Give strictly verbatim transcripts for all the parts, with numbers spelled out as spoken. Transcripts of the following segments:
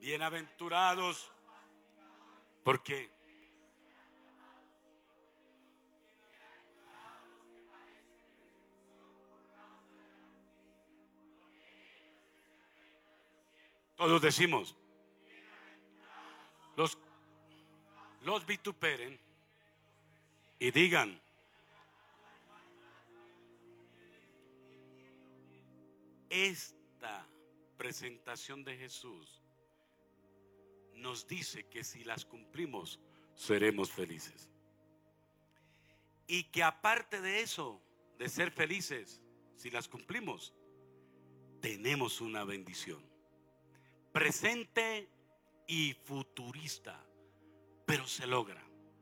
Bienaventurados. ¿Por qué? Todos decimos, los, los vituperen y digan, esta presentación de Jesús nos dice que si las cumplimos seremos felices, y que aparte de eso, de ser felices, si las cumplimos, tenemos una bendición presente y futurista, pero se logra.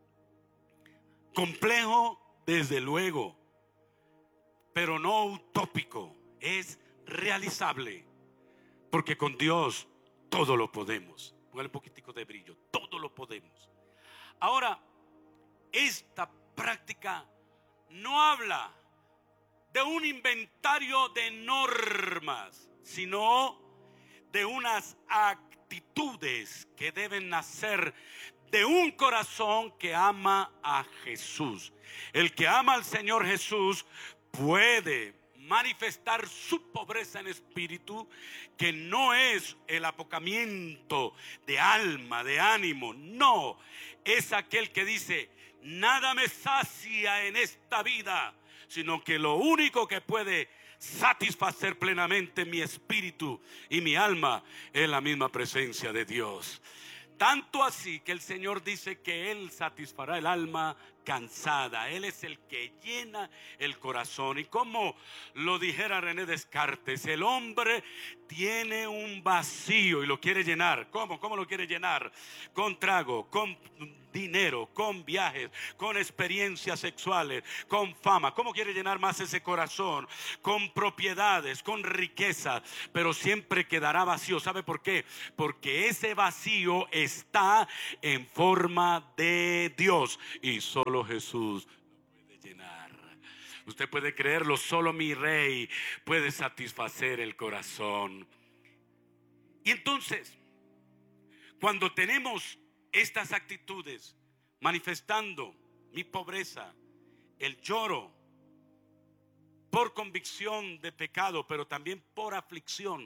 Complejo, desde luego, pero no utópico. Es realizable, porque con Dios todo lo podemos. Póngale un poquitico de brillo. Todo lo podemos. Ahora, esta práctica no habla de un inventario de normas, sino de unas actitudes que deben nacer de un corazón que ama a Jesús. El que ama al Señor Jesús puede manifestar su pobreza en espíritu, que no es el apocamiento de alma, de ánimo. No, es aquel que dice, nada me sacia en esta vida, sino que lo único que puede satisfacer plenamente mi espíritu y mi alma es la misma presencia de Dios. Tanto así que el Señor dice que Él satisfará el alma cansada. Él es el que llena el corazón. Y como lo dijera René Descartes, el hombre tiene un vacío y lo quiere llenar. ¿Cómo? ¿Cómo lo quiere llenar? Con trago, con dinero, con viajes, con experiencias sexuales, con fama. ¿Cómo quiere llenar más ese corazón? Con propiedades, con riquezas, pero siempre quedará vacío. ¿Sabe por qué? Porque ese vacío está en forma de Dios y solo Jesús lo puede llenar. Usted puede creerlo, solo mi Rey puede satisfacer el corazón. Y entonces, cuando tenemos estas actitudes manifestando mi pobreza, el lloro por convicción de pecado, pero también por aflicción,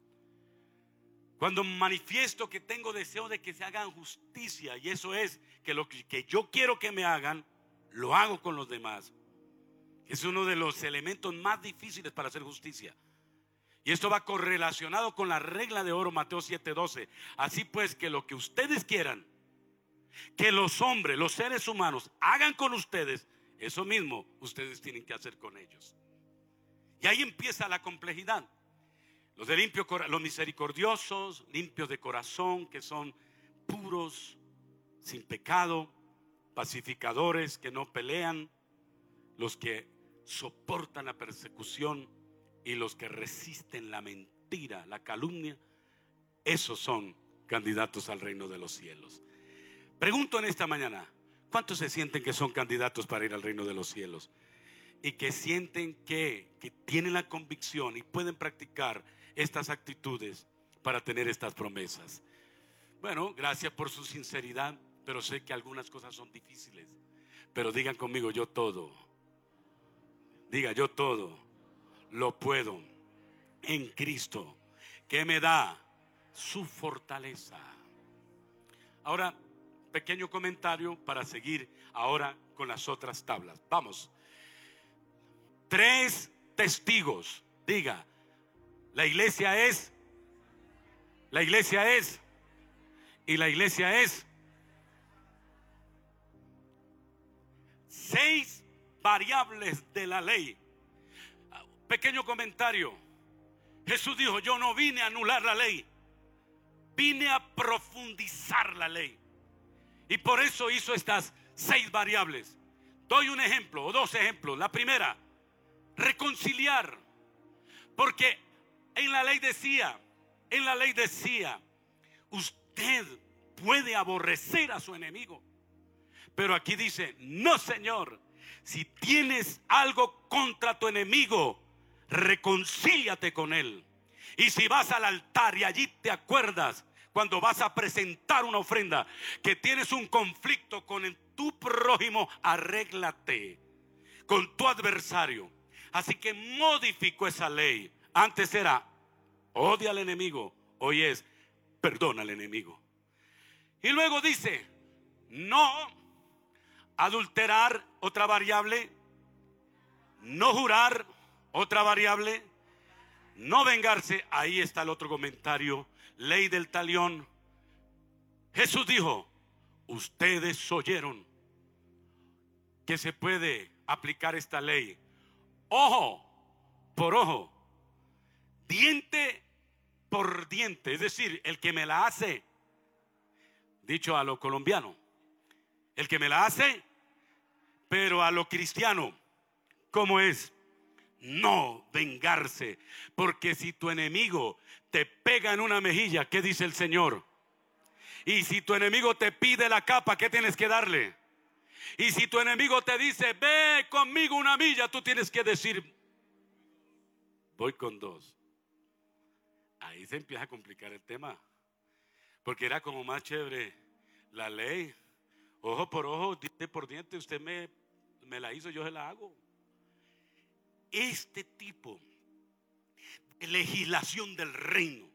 cuando manifiesto que tengo deseo de que se hagan justicia, y eso es que lo que yo quiero que me hagan, lo hago con los demás. Es uno de los elementos más difíciles para hacer justicia. Y esto va correlacionado con la regla de oro, Mateo siete doce. Así pues, que lo que ustedes quieran que los hombres, los seres humanos hagan con ustedes, eso mismo ustedes tienen que hacer con ellos. Y ahí empieza la complejidad. Los de limpio, los misericordiosos, limpios de corazón, que son puros, sin pecado, pacificadores, que no pelean, los que soportan la persecución y los que resisten la mentira, la calumnia, esos son candidatos al reino de los cielos. Pregunto en esta mañana, ¿cuántos se sienten que son candidatos para ir al reino de los cielos? Y que sienten que, que tienen la convicción y pueden practicar estas actitudes para tener estas promesas. Bueno, gracias por su sinceridad, pero sé que algunas cosas son difíciles. Pero digan conmigo, yo todo, diga yo todo, lo puedo en Cristo, que me da su fortaleza. Ahora, pequeño comentario para seguir ahora con las otras tablas. Vamos. Tres testigos. Diga, la iglesia es, la iglesia es, y la iglesia es. Seis variables de la ley. Pequeño comentario. Jesús dijo, yo no vine a anular la ley, vine a profundizar la ley. Y por eso hizo estas seis variables. Doy un ejemplo o dos ejemplos. La primera, reconciliar. Porque en la ley decía, en la ley decía, usted puede aborrecer a su enemigo. Pero aquí dice, no, Señor, si tienes algo contra tu enemigo, reconcíliate con él. Y si vas al altar y allí te acuerdas cuando vas a presentar una ofrenda, que tienes un conflicto con tu prójimo, arréglate con tu adversario. Así que modificó esa ley. Antes era odia al enemigo, hoy es perdona al enemigo. Y luego dice no adulterar, otra variable. No jurar, otra variable. No vengarse, ahí está el otro comentario. Ley del talión. Jesús dijo, ustedes oyeron que se puede aplicar esta ley. Ojo por ojo, diente por diente. Es decir, el que me la hace, dicho a lo colombiano, el que me la hace, pero a lo cristiano, ¿cómo es? No vengarse, porque si tu enemigo te pega en una mejilla, ¿qué dice el Señor? Y si tu enemigo te pide la capa, ¿qué tienes que darle? Y si tu enemigo te dice, ve conmigo una milla, tú tienes que decir, voy con dos. Ahí se empieza a complicar el tema, porque era como más chévere la ley, ojo por ojo, diente por diente. Usted me, me la hizo, yo se la hago. Este tipo de legislación del reino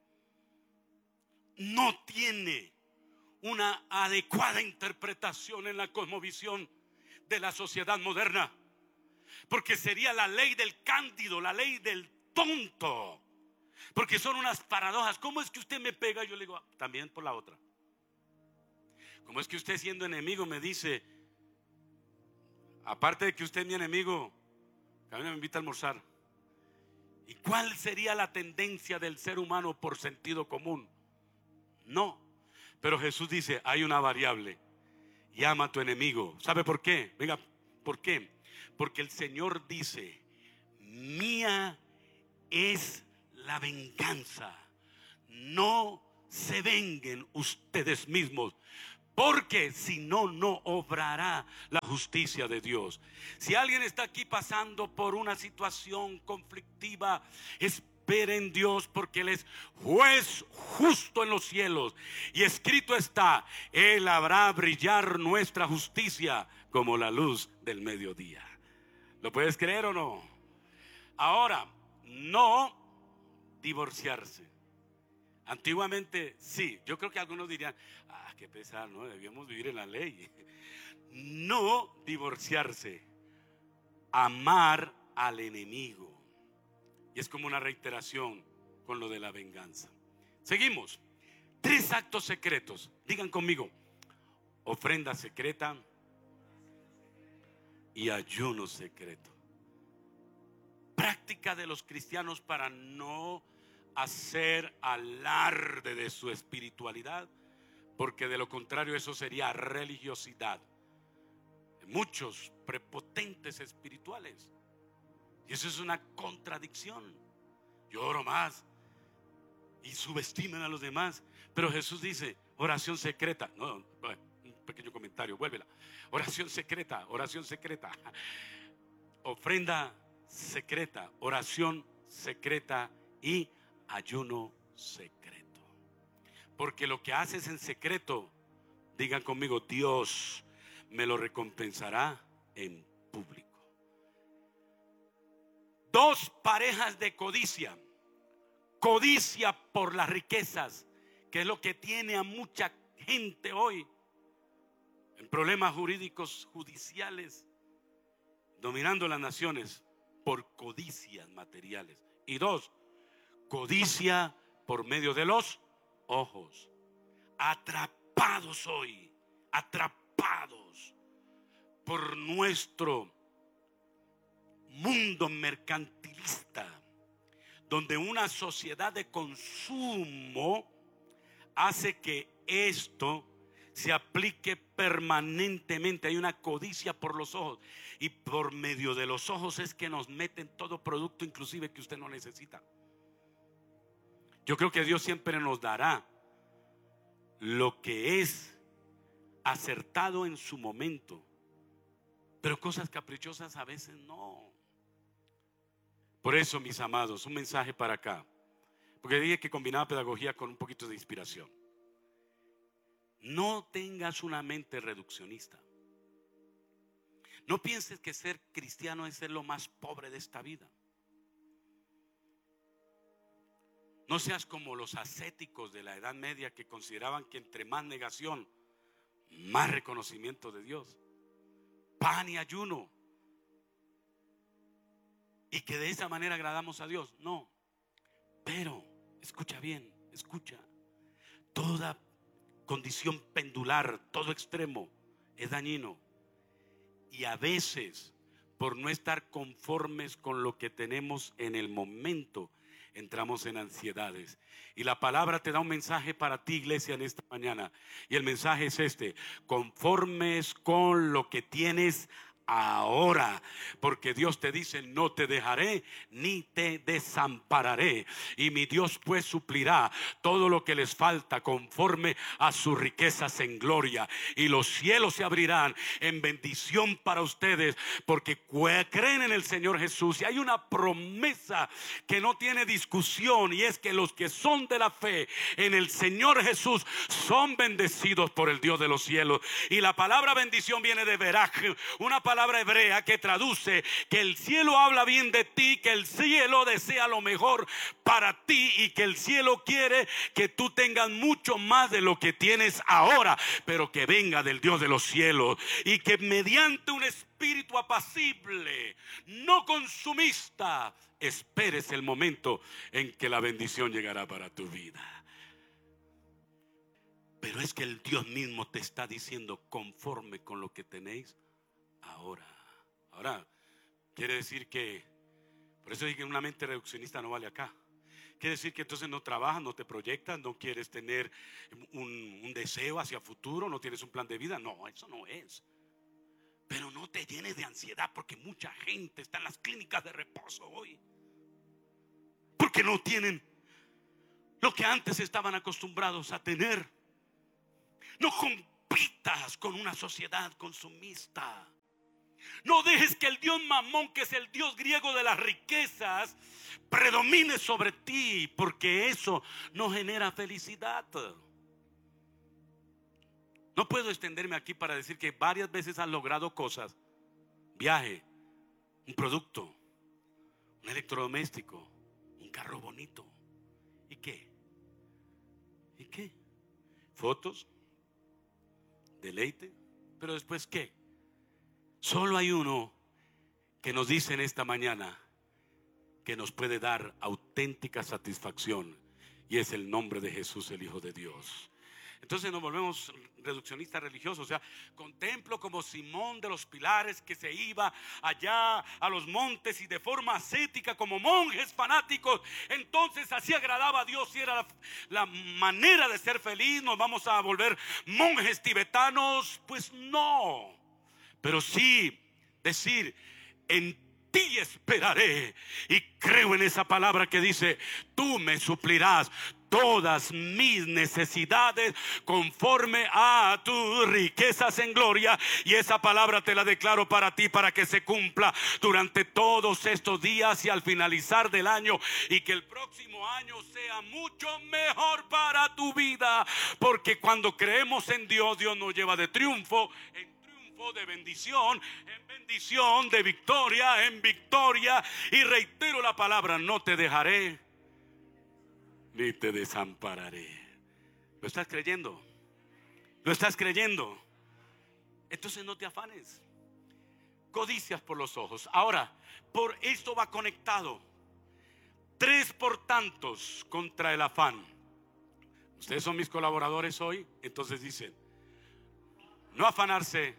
no tiene una adecuada interpretación en la cosmovisión de la sociedad moderna, porque sería la ley del cándido, la ley del tonto, porque son unas paradojas. ¿Cómo es que usted me pega? Yo le digo, también por la otra. ¿Cómo es que usted, siendo enemigo, me dice, aparte de que usted es mi enemigo, a mí me invita a almorzar? ¿Y cuál sería la tendencia del ser humano por sentido común? No. Pero Jesús dice, hay una variable. Llama a tu enemigo. ¿Sabe por qué? Venga, ¿por qué? Porque el Señor dice, mía es la venganza. No se venguen ustedes mismos, porque si no, no obrará la justicia de Dios. Si alguien está aquí pasando por una situación conflictiva, espere en Dios, porque Él es juez justo en los cielos. Y escrito está, Él hará brillar nuestra justicia como la luz del mediodía. ¿Lo puedes creer o no? Ahora, no divorciarse. Antiguamente sí, yo creo que algunos dirían, ah, qué pesar, ¿no? Debíamos vivir en la ley. No divorciarse, amar al enemigo. Y es como una reiteración con lo de la venganza. Seguimos. Tres actos secretos. Digan conmigo, ofrenda secreta y ayuno secreto. Práctica de los cristianos para no hacer alarde de su espiritualidad, porque de lo contrario eso sería religiosidad. Muchos prepotentes espirituales, y eso es una contradicción. Yo oro más y subestiman a los demás, pero Jesús dice oración secreta. No, un pequeño comentario, vuélvela. Oración secreta, oración secreta, ofrenda secreta, oración secreta y ayuno secreto. Porque lo que haces en secreto, digan conmigo, Dios me lo recompensará en público. Dos parejas de codicia. Codicia por las riquezas, que es lo que tiene a mucha gente hoy en problemas jurídicos, judiciales, dominando las naciones por codicias materiales. Y dos, codicia por medio de los ojos. Atrapados hoy, atrapados por nuestro mundo mercantilista, donde una sociedad de consumo hace que esto se aplique permanentemente. Hay una codicia por los ojos, y por medio de los ojos es que nos meten todo producto, inclusive que usted no necesita. Yo creo que Dios siempre nos dará lo que es acertado en su momento, pero cosas caprichosas a veces no. Por eso, mis amados, un mensaje para acá, porque dije que combinaba pedagogía con un poquito de inspiración. No tengas una mente reduccionista. No pienses que ser cristiano es ser lo más pobre de esta vida. No seas como los ascéticos de la Edad Media, que consideraban que entre más negación, más reconocimiento de Dios. Pan y ayuno, y que de esa manera agradamos a Dios. No. Pero escucha bien, escucha. Toda condición pendular, todo extremo es dañino. Y a veces, por no estar conformes con lo que tenemos en el momento, entramos en ansiedades. Y la palabra te da un mensaje para ti, iglesia, en esta mañana. Y el mensaje es este: conformes con lo que tienes ahora, porque Dios te dice: no te dejaré ni te desampararé, y mi Dios pues suplirá todo lo que les falta conforme a sus riquezas en gloria. Y los cielos se abrirán en bendición para ustedes, porque creen en el Señor Jesús. Y hay una promesa que no tiene discusión, y es que los que son de la fe en el Señor Jesús son bendecidos por el Dios de los cielos. Y la palabra bendición viene de veraj, una palabra palabra hebrea que traduce que el cielo habla bien de ti, que el cielo desea lo mejor para ti, y que el cielo quiere que tú tengas mucho más de lo que tienes ahora, pero que venga del Dios de los cielos, y que mediante un espíritu apacible, no consumista, esperes el momento en que la bendición llegará para tu vida. Pero es que el Dios mismo te está diciendo: conforme con lo que tenéis ahora. Ahora, quiere decir que, por eso dije que una mente reduccionista no vale acá. Quiere decir que entonces no trabajas, no te proyectas, no quieres tener un, un deseo hacia futuro, no tienes un plan de vida. No, eso no es. Pero no te llenes de ansiedad, porque mucha gente está en las clínicas de reposo hoy, porque no tienen lo que antes estaban acostumbrados a tener. No compitas con una sociedad consumista. No dejes que el Dios Mamón, que es el Dios griego de las riquezas, predomine sobre ti, porque eso no genera felicidad. No puedo extenderme aquí para decir que varias veces has logrado cosas: viaje, un producto, un electrodoméstico, un carro bonito. ¿Y qué? ¿Y qué? Fotos, deleite, pero después ¿qué? Solo hay uno que nos dice en esta mañana que nos puede dar auténtica satisfacción, y es el nombre de Jesús, el Hijo de Dios. Entonces nos volvemos reduccionistas religiosos. O sea, contemplo como Simón de los Pilares, que se iba allá a los montes y de forma ascética, como monjes fanáticos, entonces así agradaba a Dios y era la, la manera de ser feliz. Nos vamos a volver monjes tibetanos. Pues no, pero sí decir: en ti esperaré, y creo en esa palabra que dice: tú me suplirás todas mis necesidades conforme a tus riquezas en gloria. Y esa palabra te la declaro para ti, para que se cumpla durante todos estos días y al finalizar del año, y que el próximo año sea mucho mejor para tu vida, porque cuando creemos en Dios, Dios nos lleva de triunfo en triunfo, de bendición en bendición, de victoria en victoria. Y reitero la palabra: no te dejaré ni te desampararé. ¿Lo estás creyendo? ¿Lo estás creyendo? Entonces no te afanes. Codicias por los ojos. Ahora, por esto va conectado: tres por tantos contra el afán. Ustedes son mis colaboradores hoy. Entonces dicen: no afanarse,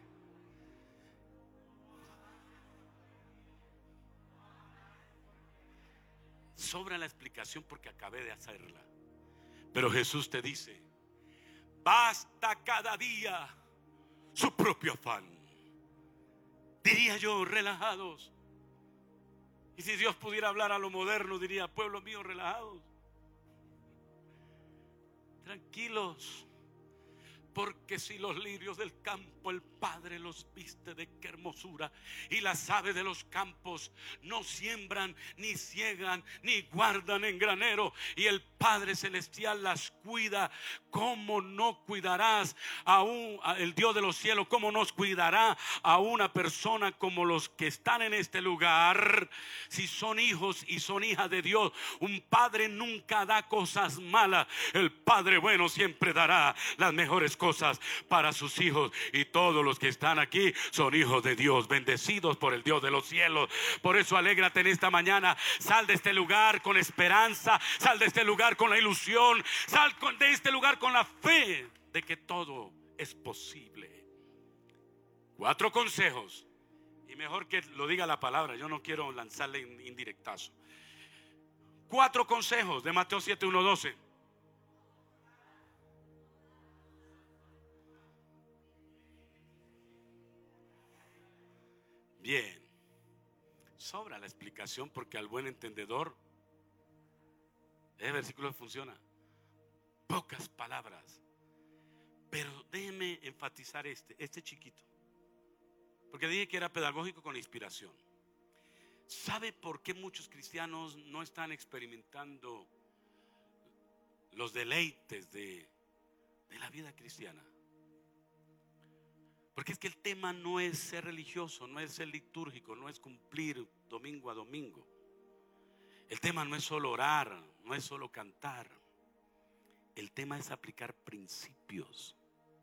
sobra la explicación porque acabé de hacerla. Pero Jesús te dice: basta cada día su propio afán. Diría yo, relajados. Y si Dios pudiera hablar a lo moderno, diría: pueblo mío, relajados, tranquilos. Porque si los lirios del campo el Padre los viste, de qué hermosura, y las aves de los campos no siembran, ni ciegan, ni guardan en granero, y el Padre celestial las cuida, ¿cómo no cuidarás a un, a el Dios de los cielos? ¿Cómo nos cuidará a una persona como los que están en este lugar? Si son hijos y son hijas de Dios, un padre nunca da cosas malas. El Padre bueno siempre dará las mejores cosas para sus hijos, y todos los que están aquí son hijos de Dios, bendecidos por el Dios de los cielos. Por eso alégrate en esta mañana. Sal de este lugar con esperanza, sal de este lugar con la ilusión, sal de este lugar con la fe de que todo es posible. Cuatro consejos, y mejor que lo diga la palabra, yo no quiero lanzarle indirectazo. Cuatro consejos de Mateo siete, uno, doce. Bien, sobra la explicación, porque al buen entendedor ese versículo funciona. Pocas palabras, pero déjeme enfatizar este, este chiquito, porque dije que era pedagógico con inspiración. ¿Sabe por qué muchos cristianos no están experimentando los deleites de, de la vida cristiana? Porque es que el tema no es ser religioso, no es ser litúrgico, no es cumplir domingo a domingo. El tema no es solo orar, no es solo cantar. El tema es aplicar principios.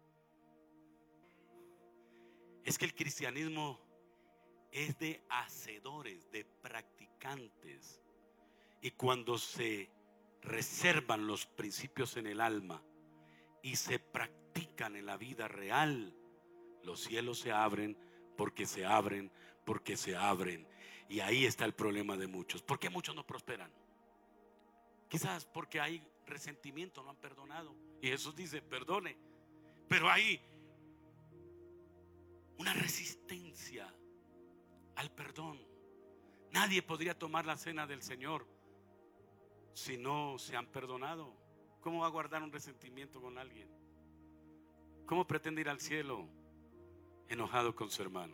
Es que el cristianismo es de hacedores, de practicantes. Y cuando se reservan los principios en el alma y se practican en la vida real, los cielos se abren, porque se abren, porque se abren. Y ahí está el problema de muchos. ¿Por qué muchos no prosperan? Quizás porque hay resentimiento, no han perdonado. Y Jesús dice, perdone. Pero hay una resistencia al perdón. Nadie podría tomar la cena del Señor si no se han perdonado. ¿Cómo va a guardar un resentimiento con alguien? ¿Cómo pretende ir al cielo enojado con su hermano?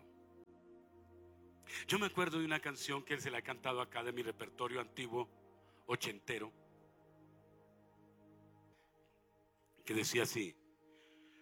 Yo me acuerdo de una canción que él se la ha cantado acá, de mi repertorio antiguo ochentero, que decía así: